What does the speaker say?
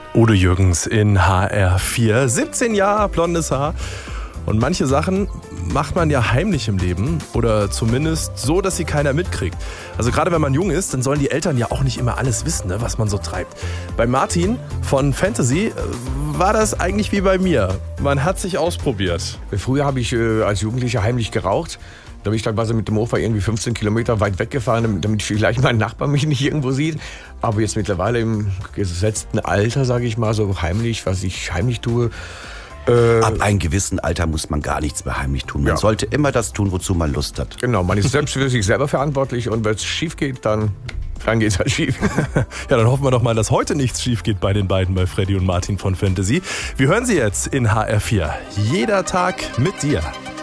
Udo Jürgens in HR4. 17 Jahre, blondes Haar. Und manche Sachen macht man ja heimlich im Leben oder zumindest so, dass sie keiner mitkriegt. Also gerade wenn man jung ist, dann sollen die Eltern ja auch nicht immer alles wissen, ne, was man so treibt. Bei Martin von Fantasy war das eigentlich wie bei mir. Man hat sich ausprobiert. Früher habe ich als Jugendlicher heimlich geraucht. Da bin ich dann quasi mit dem Mofa irgendwie 15 Kilometer weit weggefahren, damit vielleicht mein Nachbar mich nicht irgendwo sieht. Aber jetzt mittlerweile im gesetzten Alter, sage ich mal, so heimlich, was ich heimlich tue. Ab einem gewissen Alter muss man gar nichts mehr heimlich tun. Man sollte immer das tun, wozu man Lust hat. Genau, man ist selbst für sich selber verantwortlich und wenn es schief geht, dann geht es halt schief. Ja, dann hoffen wir doch mal, dass heute nichts schief geht bei den beiden, bei Freddy und Martin von Fantasy. Wir hören sie jetzt in HR4. Jeder Tag mit dir.